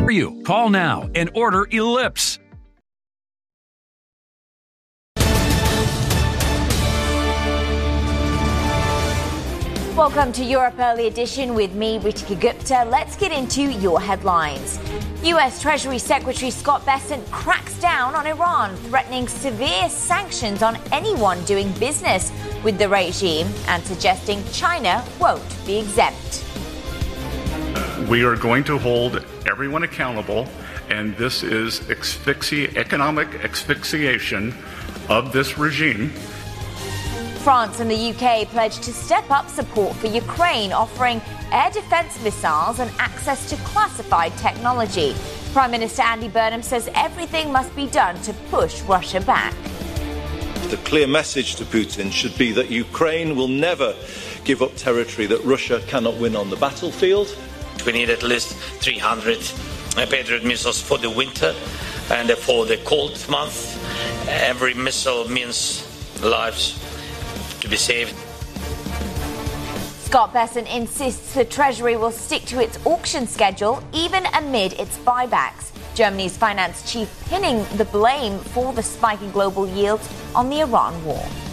for you. Call now and order Ellipse. Welcome to Europe Early Edition with me, Ritika Gupta. Let's get into your headlines. U.S. Treasury Secretary Scott Bessent cracks down on Iran, threatening severe sanctions on anyone doing business with the regime and suggesting China won't be exempt. We are going to hold everyone accountable, and this is economic asphyxiation of this regime. France and the UK pledged to step up support for Ukraine, offering air defense missiles and access to classified technology. Prime Minister Andy Burnham says everything must be done to push Russia back. The clear message to Putin should be that Ukraine will never give up territory that Russia cannot win on the battlefield. We need at least 300 Patriot missiles for the winter and for the cold month. Every missile means lives to be saved. Scott Bessent insists the Treasury will stick to its auction schedule even amid its buybacks. Germany's finance chief pinning the blame for the spike in global yields on the Iran war.